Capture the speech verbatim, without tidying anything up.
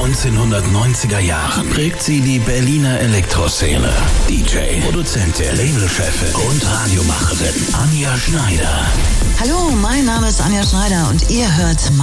neunzehnhundertneunziger Jahren prägt sie die Berliner Elektroszene. D J, Produzentin, Labelchefin und Radiomacherin Anja Schneider. Hallo, mein Name ist Anja Schneider und ihr hört